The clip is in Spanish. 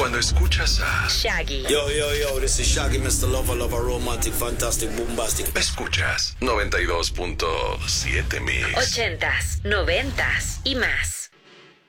Cuando escuchas a Shaggy. Yo, this is Shaggy, Mr. Lover, romantic, fantastic, bombastic. escuchas 92.7 Mix. 80s, 90s y más.